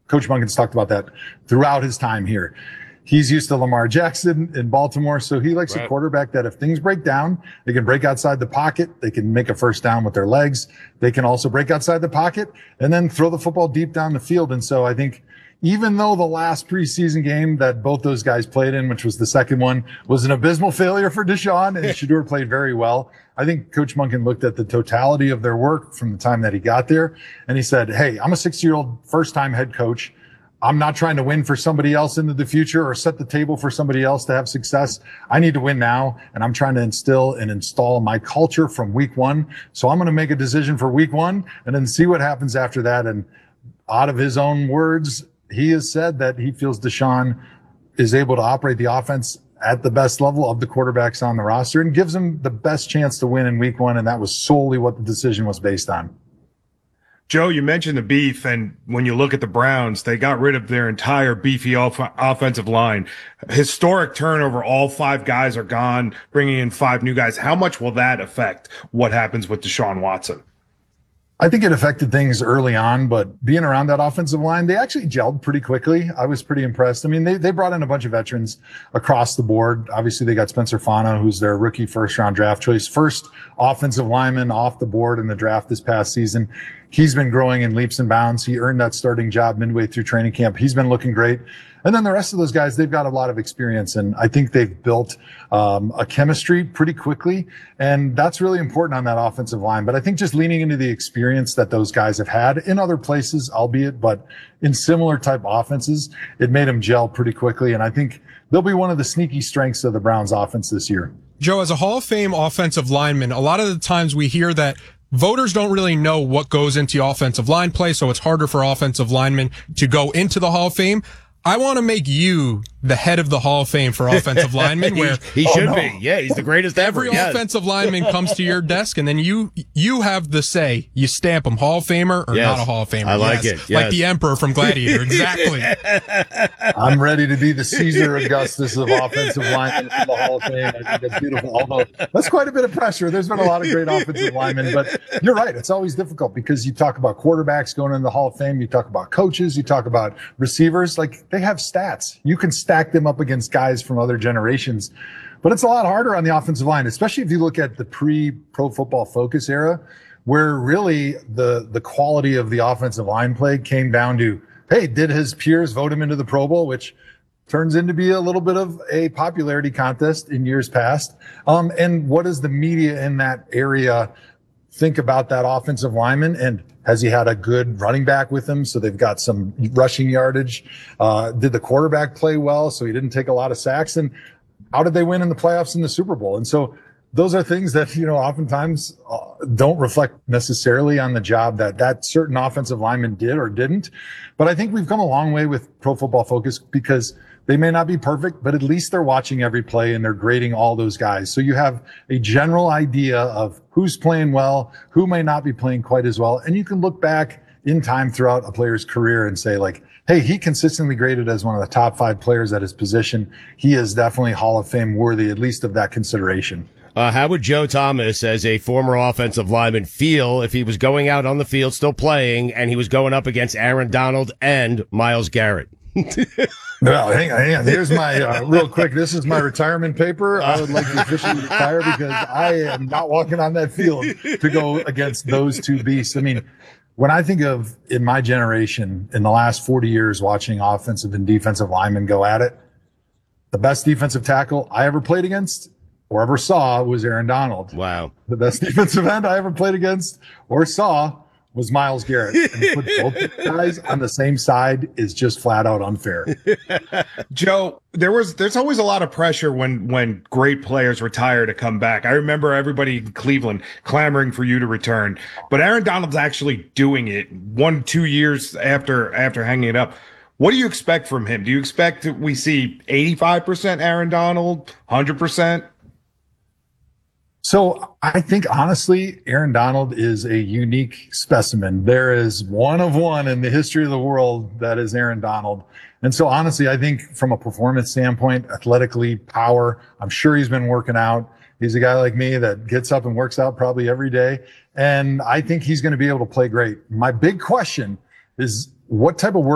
Coach Monken's talked about that throughout his time here. He's used to Lamar Jackson in Baltimore, so he likes a quarterback that if things break down, they can break outside the pocket. They can make a first down with their legs. They can also break outside the pocket and then throw the football deep down the field. And so I think even though the last preseason game that both those guys played in, which was the second one, was an abysmal failure for Deshaun, and Shedeur played very well, I think Coach Monken looked at the totality of their work from the time that he got there, and he said, hey, I'm a 60-year-old first-time head coach. I'm not trying to win for somebody else into the future or set the table for somebody else to have success. I need to win now, and I'm trying to instill and install my culture from week one. So I'm going to make a decision for week one and then see what happens after that. And out of his own words, he has said that he feels Deshaun is able to operate the offense at the best level of the quarterbacks on the roster and gives him the best chance to win in week one. And that was solely what the decision was based on. Joe, you mentioned the beef, and when you look at the Browns, they got rid of their entire beefy offensive line. Historic turnover. All 5 guys are gone, bringing in 5 new guys. How much will that affect what happens with Deshaun Watson? I think it affected things early on, but being around that offensive line, they actually gelled pretty quickly. I was pretty impressed. I mean, they brought in a bunch of veterans across the board. Obviously, they got Spencer Fana, who's their rookie first-round draft choice, first offensive lineman off the board in the draft this past season. He's been growing in leaps and bounds. He earned that starting job midway through training camp. He's been looking great. And then the rest of those guys, they've got a lot of experience, and I think they've built a chemistry pretty quickly, and that's really important on that offensive line. But I think just leaning into the experience that those guys have had in other places, albeit, but in similar type offenses, it made them gel pretty quickly, and I think they'll be one of the sneaky strengths of the Browns offense this year. Joe, as a Hall of Fame offensive lineman, a lot of the times we hear that voters don't really know what goes into offensive line play, so it's harder for offensive linemen to go into the Hall of Fame. I want to make you the head of the Hall of Fame for offensive linemen. Where he should be. Yeah, he's the greatest ever. Every offensive lineman comes to your desk, and then you have the say. You stamp him Hall of Famer or not a Hall of Famer. I like it. Yes. Like the Emperor from Gladiator. Exactly. I'm ready to be the Caesar Augustus of offensive linemen for the Hall of Fame. I think that's beautiful. Although that's quite a bit of pressure. There's been a lot of great offensive linemen, but you're right. It's always difficult because you talk about quarterbacks going into the Hall of Fame. You talk about coaches. You talk about receivers. Like, they have stats. You can stack them up against guys from other generations, but it's a lot harder on the offensive line, especially if you look at the pre-Pro Football Focus era, where really the quality of the offensive line play came down to, hey, did his peers vote him into the Pro Bowl, which turns into be a little bit of a popularity contest in years past. And what does the media in that area think about that offensive lineman? And has he had a good running back with him? So they've got some rushing yardage. Did the quarterback play well? So he didn't take a lot of sacks. And how did they win in the playoffs in the Super Bowl? And so those are things that, oftentimes don't reflect necessarily on the job that certain offensive lineman did or didn't. But I think we've come a long way with Pro Football Focus because they may not be perfect, but at least they're watching every play and they're grading all those guys. So you have a general idea of who's playing well, who may not be playing quite as well. And you can look back in time throughout a player's career and say, like, hey, he consistently graded as one of the top 5 players at his position. He is definitely Hall of Fame worthy, at least of that consideration. How would Joe Thomas, as a former offensive lineman, feel if he was going out on the field, still playing, and he was going up against Aaron Donald and Myles Garrett? Well, hang on. Here's my real quick. This is my retirement paper. I would like to officially retire because I am not walking on that field to go against those two beasts. I mean, when I think of in my generation, in the last 40 years, watching offensive and defensive linemen go at it, the best defensive tackle I ever played against or ever saw was Aaron Donald. Wow. The best defensive end I ever played against or saw was Myles Garrett. And to put both guys on the same side is just flat out unfair. Joe, there's always a lot of pressure when great players retire to come back. I remember everybody in Cleveland clamoring for you to return, but Aaron Donald's actually doing it 1-2 years after hanging it up. What do you expect from him? Do you expect that we see 85% Aaron Donald, 100%? So I think, honestly, Aaron Donald is a unique specimen. There is one of one in the history of the world that is Aaron Donald. And so, honestly, I think from a performance standpoint, athletically, power, I'm sure he's been working out. He's a guy like me that gets up and works out probably every day. And I think he's going to be able to play great. My big question is, what type of work